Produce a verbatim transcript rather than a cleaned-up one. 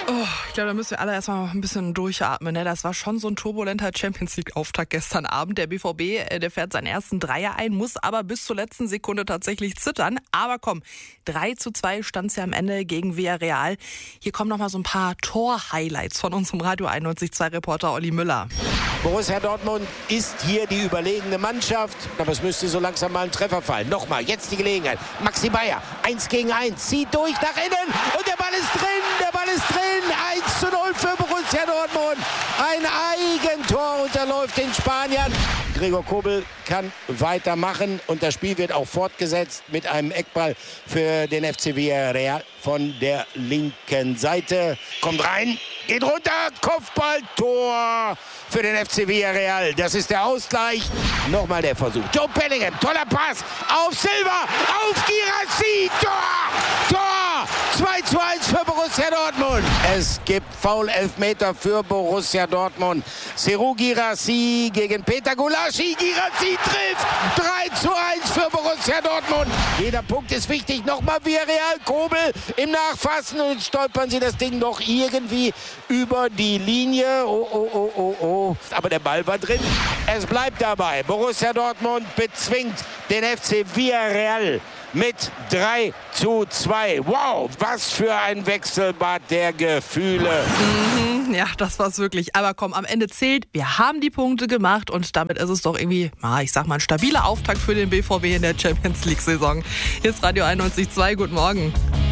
Oh, ich glaube, da müssen wir alle erstmal ein bisschen durchatmen. Ne? Das war schon so ein turbulenter Champions-League-Auftakt gestern Abend. Der B V B, der fährt seinen ersten Dreier ein, muss aber bis zur letzten Sekunde tatsächlich zittern. Aber komm, drei zu zwei stand es ja am Ende gegen Villarreal. Hier kommen noch mal so ein paar Tor-Highlights von unserem Radio einundneunzig Komma zwei Reporter Olli Müller. Borussia Dortmund ist hier die überlegene Mannschaft, aber es müsste so langsam mal ein Treffer fallen. Nochmal, jetzt die Gelegenheit. Maxi Bayer, eins gegen eins, zieht durch nach innen und der Ball ist drin, der Ball ist drin. eins zu null für Borussia Dortmund. Ein Eigentor unterläuft den Spaniern. Gregor Kobel kann weitermachen und das Spiel wird auch fortgesetzt mit einem Eckball für den F C Villarreal von der linken Seite. Kommt rein, geht runter, Kopfballtor für den F C Villarreal. Das ist der Ausgleich. Nochmal der Versuch. Joe Bellingham, toller Pass auf Silva, auf Guirassy, Tor, Tor. zwei zu eins für Borussia Dortmund. Es gibt Foul-Elfmeter für Borussia Dortmund. Serhou Guirassy gegen Peter Gulácsi. Guirassy trifft. drei zu eins für Borussia Dortmund. Jeder Punkt ist wichtig. Nochmal Villarreal, Kobel im Nachfassen. Und jetzt stolpern sie das Ding doch irgendwie über die Linie. Oh, oh, oh, oh, oh. Aber der Ball war drin. Es bleibt dabei. Borussia Dortmund bezwingt den F C Villarreal mit drei zu zwei. Wow, was für ein Wechselbad der Gefühle. Mhm, ja, das war's wirklich. Aber komm, am Ende zählt, wir haben die Punkte gemacht und damit ist es doch irgendwie, ich sag mal, ein stabiler Auftakt für den B V B in der Champions League-Saison. Hier ist Radio einundneunzig Komma zwei, guten Morgen.